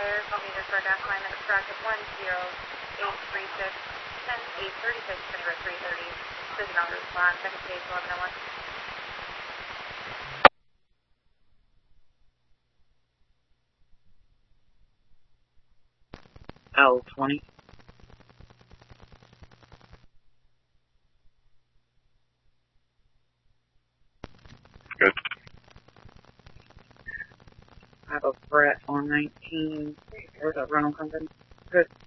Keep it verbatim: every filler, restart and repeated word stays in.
Fire, call me this for gas line at bracket one zero eight three six, ten eight thirty-six, Denver three thirty. Prison on response, second stage eleven oh one. L twenty. Good. I have a Brett on nineteen. Where's that rental company? Good.